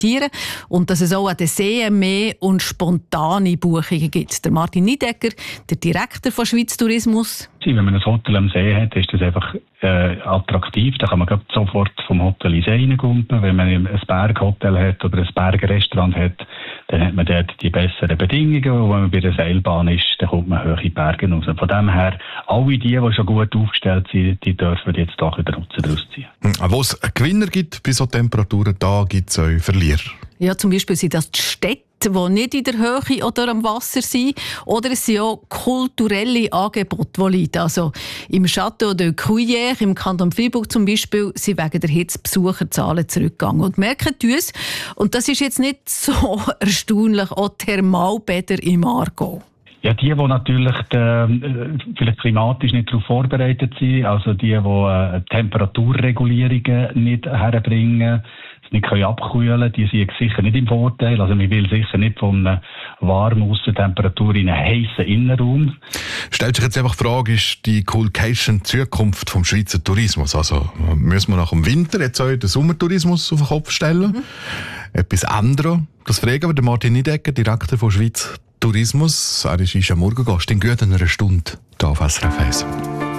profitieren und dass es auch an den Seen mehr und spontane Buchungen gibt. Der Martin Niedecker, der Direktor von Schweiz Tourismus. Wenn man ein Hotel am See hat, ist das einfach attraktiv. Da kann man sofort vom Hotel in den See reingumpen. Wenn man ein Berghotel hat oder ein Bergrestaurant hat, dann hat man dort die besseren Bedingungen. Und wenn man bei der Seilbahn ist, dann kommt man hohe Berge raus. Von dem her, alle die schon gut aufgestellt sind, die dürfen jetzt doch den Nutzen daraus ziehen. Wo es Gewinner gibt bei so Temperaturen, da gibt es auch Verlierer. Ja, zum Beispiel sind das die Städte, die nicht in der Höhe oder am Wasser sind. Oder es sind auch kulturelle Angebote, die liegen. Also im Château de Cuillère, im Kanton Freiburg zum Beispiel, sind wegen der Hitze Besucherzahlen zurückgegangen. Und merken uns, und das ist jetzt nicht so erstaunlich, auch Thermalbäder im Aargau. Ja, die natürlich vielleicht klimatisch nicht darauf vorbereitet sind, also die Temperaturregulierungen nicht herbringen, nicht abkühlen können, die sind sicher nicht im Vorteil. Also man will sicher nicht von einer warmen Aussentemperatur in einen heissen Innenraum. Stellt sich jetzt einfach die Frage, ist die Coolcation die Zukunft vom Schweizer Tourismus? Also müssen wir nach dem Winter jetzt auch den Sommertourismus auf den Kopf stellen? Etwas ändern? Das fragen wir den Martin Niedecker, Direktor von Schweiz Tourismus. Er ist am Morgengast in gut einer Stunde hier auf SRF 1.